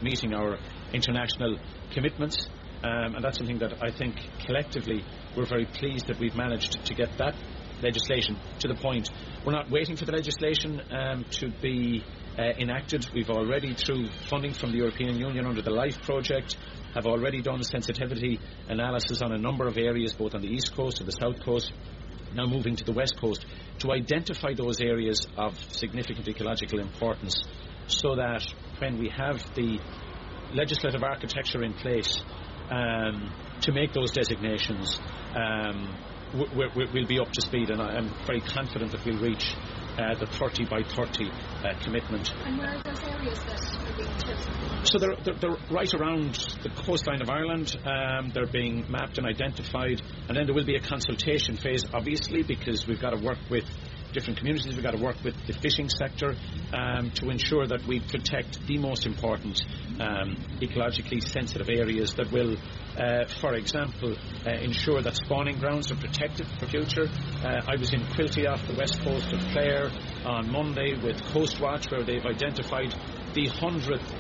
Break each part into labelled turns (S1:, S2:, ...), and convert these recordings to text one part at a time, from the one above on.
S1: meeting our international commitments, and that's something that I think collectively we're very pleased that we've managed to get that legislation to the point. We're not waiting for the legislation to be enacted. We've already, through funding from the European Union under the LIFE project, have already done sensitivity analysis on a number of areas, both on the east coast and the south coast, now moving to the west coast, to identify those areas of significant ecological importance, so that when we have the legislative architecture in place to make those designations, we'll be up to speed, and I'm very confident that we'll reach the 30 by 30 commitment.
S2: And where are those areas that are being chosen?
S1: So they're right around the coastline of Ireland. They're being mapped and identified, and then there will be a consultation phase, obviously, because we've got to work with different communities. We've got to work with the fishing sector to ensure that we protect the most important ecologically sensitive areas that will, for example, ensure that spawning grounds are protected for future. I was in Quilty off the west coast of Clare on Monday with Coast Watch, where they've identified the 100th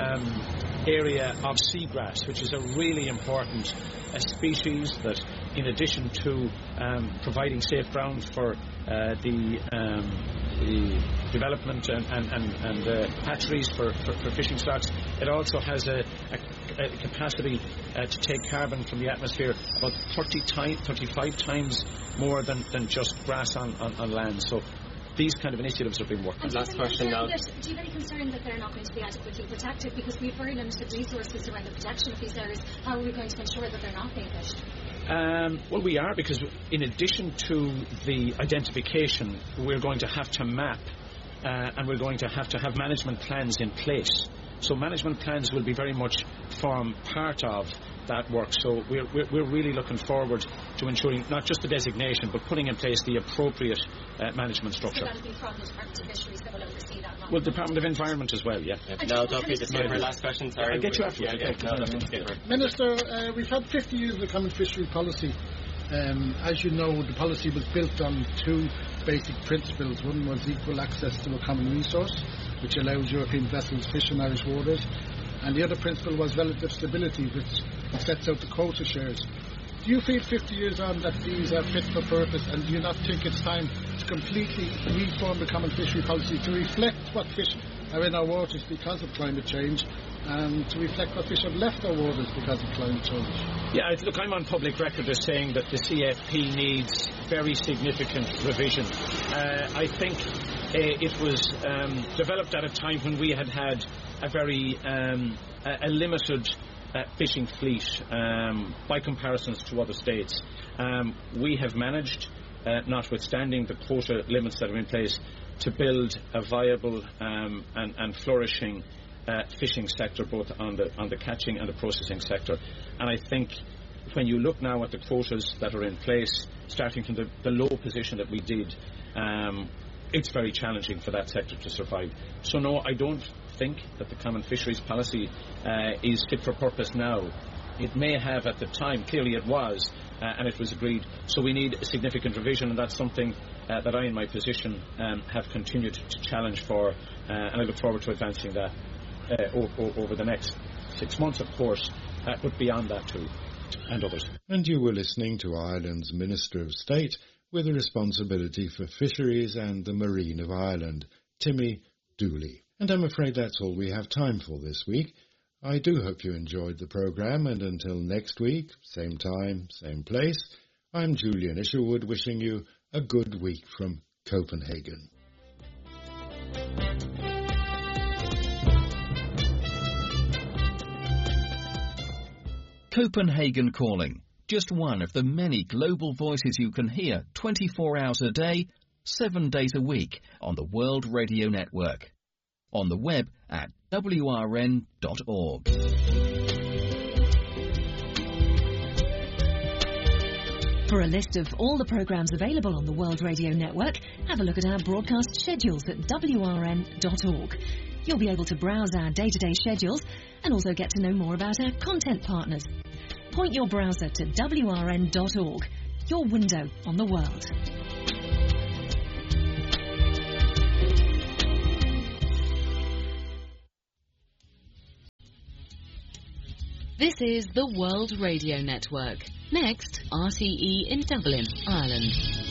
S1: area of seagrass, which is a really important species that, in addition to providing safe ground for the development and hatcheries for fishing stocks, it also has a capacity to take carbon from the atmosphere about 35 times more than just grass on land. So these kind of initiatives have been working.
S2: Last question now. Do you have any concern that they're not going to be adequately protected? Because we have very limited resources around the protection of these areas. How are we going to ensure that they're not being fished?
S1: Well, we are, because in addition to the identification, we're going to have to map and we're going to have management plans in place. So management plans will be very much form part of that work. So we're really looking forward to ensuring not just the designation, but putting in place the appropriate management structure.
S2: So that will be from the Department of Fisheries that will oversee that?
S1: Well, Department of Environment as well, yeah.
S3: No, don't be this for last question. Sorry.
S1: I'll get you after.
S4: Minister, we've had 50 years of the common fishery policy. As you know, the policy was built on two basic principles. One was equal access to a common resource, which allows European vessels to fish in Irish waters. And the other principle was relative stability, which sets out the quota shares. Do you feel 50 years on that these are fit for purpose, and do you not think it's time to completely reform the common fishery policy to reflect what fish are in our waters because of climate change, and to reflect what fish have left our waters because of climate change?
S1: Yeah, look, I'm on public record as saying that the CFP needs very significant revision. I think it was developed at a time when we had a very a limited fishing fleet by comparisons to other states. We have managed, notwithstanding the quota limits that are in place, to build a viable and flourishing fishing sector, both on the catching and the processing sector. And I think when you look now at the quotas that are in place, starting from the low position that we did, it's very challenging for that sector to survive. So no, I don't think that the common fisheries policy is fit for purpose now. It may have at the time, clearly it was, and it was agreed. So we need a significant revision, and that's something that I, in my position, have continued to challenge for, and I look forward to advancing that over the next 6 months, of course, but beyond that too, and others.
S5: And you were listening to Ireland's Minister of State with a responsibility for fisheries and the marine of Ireland, Timmy Dooley. And I'm afraid that's all we have time for this week. I do hope you enjoyed the programme, and until next week, same time, same place, I'm Julian Isherwood wishing you a good week from Copenhagen.
S6: Copenhagen Calling, just one of the many global voices you can hear 24 hours a day, 7 days a week on the World Radio Network. On the web at wrn.org.
S7: For a list of all the programmes available on the World Radio Network, have a look at our broadcast schedules at wrn.org. You'll be able to browse our day-to-day schedules and also get to know more about our content partners. Point your browser to wrn.org, your window on the world.
S8: This is the World Radio Network. Next, RTE in Dublin, Ireland.